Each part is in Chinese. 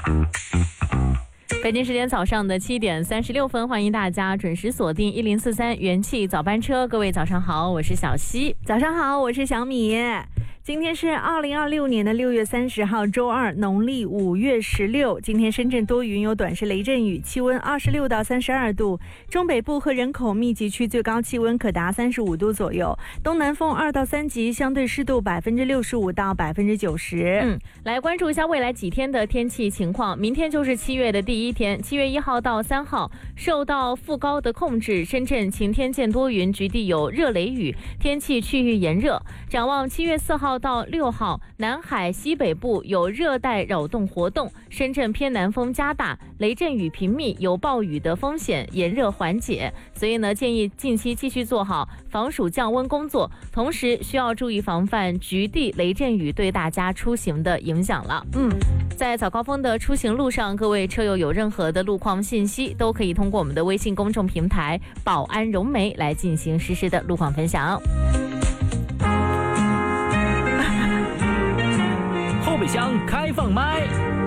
北京时间早上的7点36分，欢迎大家准时锁定1043元气早班车。各位早上好，我是小溪。 早上好，我是小米。今天是2026年的6月30号，周二，农历5月16。今天深圳多云有短时雷阵雨，气温26到32度。中北部和人口密集区最高气温可达35度左右。东南风2到3级，相对湿度65%到90%。 来关注一下未来几天的天气情况。明天就是7月的第一天，7月1号到3号，受到副高的控制，深圳晴天见多云，局地有热雷雨，天气趋于炎热。展望7月4号到6号，南海西北部有热带扰动活动，深圳偏南风加大，雷阵雨频密，有暴雨的风险，炎热缓解。所以呢，建议近期继续做好防暑降温工作，同时需要注意防范局地雷阵雨对大家出行的影响了。在早高峰的出行路上，各位车友有任何的路况信息，都可以通过我们的微信公众平台宝安融媒来进行实时的路况分享。 后备箱开放麦，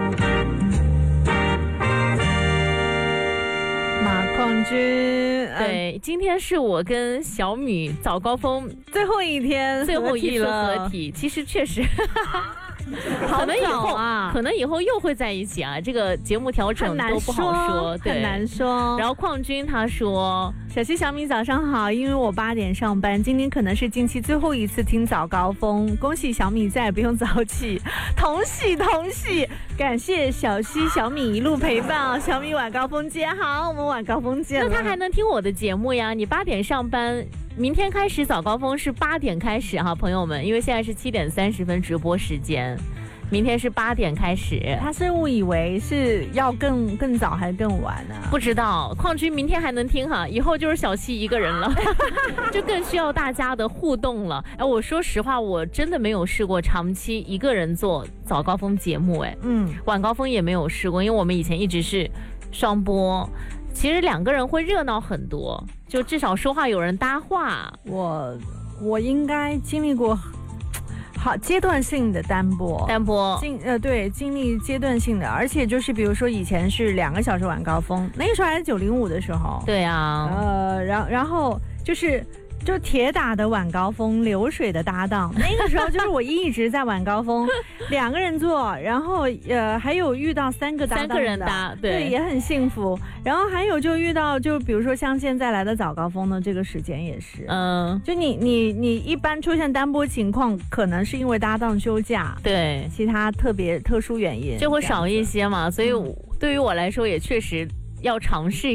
马矿君， 对，今天是我跟小米早高峰最后一天， 最后一次合体，其实确实好早啊， 可能以后又会在一起啊，这个节目调整都不好说，对， 很难说。 然后邝军他说， 小溪小米早上好，因为我8点上班，今天可能是近期最后一次听早高峰，恭喜小米再也不用早起，同喜同喜，感谢小溪小米一路陪伴，小米晚高峰见，好，我们晚高峰见了。 那他还能听我的节目呀？你8点上班。明天开始早高峰是8点开始哈，朋友们，因为现在是7点30分直播时间，明天是8点开始。 他是误以为是要更早还是更晚呢？ 不知道，邝军明天还能听哈，以后就是小溪一个人了，就更需要大家的互动了。哎，我说实话，我真的没有试过长期一个人做早高峰节目，晚高峰也没有试过，因为我们以前一直是双播。其实2个人会热闹很多，就至少说话有人搭话。 我应该经历过好阶段性的单播，对，经历阶段性的，而且就是比如说以前是2个小时晚高峰，那个时候还是905的时候， 对啊， 然后就铁打的晚高峰，流水的搭档，那个时候就是我一直在晚高峰2个人做，然后还有遇到3个搭档的，3 个人搭，对， 也很幸福。然后还有就遇到就比如说像现在来的早高峰的这个时间也是，就你一般出现单播情况，可能是因为搭档休假， 对， 其他特殊原因就会少一些嘛，所以对于我来说也确实要尝试